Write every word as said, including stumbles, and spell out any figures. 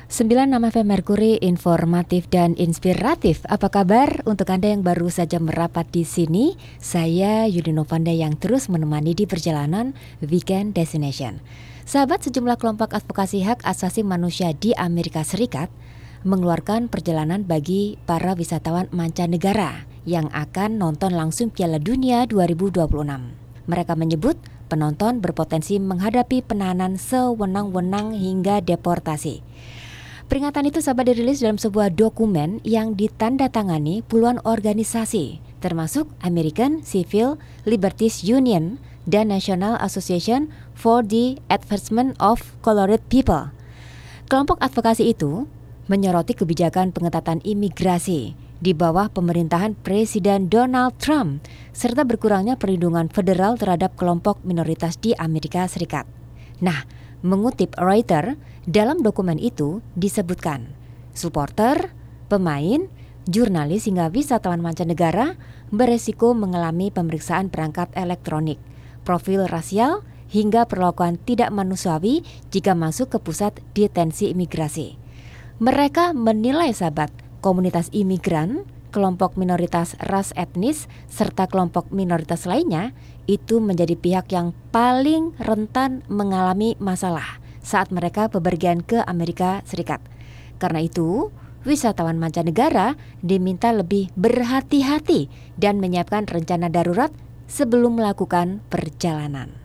Sembilan nama F M Merkuri, informatif dan inspiratif. Apa kabar untuk Anda yang baru saja merapat di sini? Saya Yudi Novanda yang terus menemani di perjalanan Weekend Destination. Sahabat, sejumlah kelompok advokasi hak asasi manusia di Amerika Serikat mengeluarkan perjalanan bagi para wisatawan mancanegara yang akan nonton langsung Piala Dunia dua ribu dua puluh enam. Mereka menyebut penonton berpotensi menghadapi penahanan sewenang-wenang hingga deportasi. Peringatan itu sahabat dirilis dalam sebuah dokumen yang ditandatangani puluhan organisasi, termasuk American Civil Liberties Union dan National Association for the Advancement of Colored People. Kelompok advokasi itu menyoroti kebijakan pengetatan imigrasi di bawah pemerintahan Presiden Donald Trump, serta berkurangnya perlindungan federal terhadap kelompok minoritas di Amerika Serikat. Nah, mengutip Reuters, dalam dokumen itu disebutkan supporter, pemain, jurnalis hingga wisatawan mancanegara beresiko mengalami pemeriksaan perangkat elektronik, profil rasial hingga perlakuan tidak manusiawi jika masuk ke pusat detensi imigrasi. Mereka menilai sahabat komunitas imigran, kelompok minoritas ras etnis, serta kelompok minoritas lainnya itu menjadi pihak yang paling rentan mengalami masalah saat mereka bepergian ke Amerika Serikat. Karena itu, wisatawan mancanegara diminta lebih berhati-hati dan menyiapkan rencana darurat sebelum melakukan perjalanan.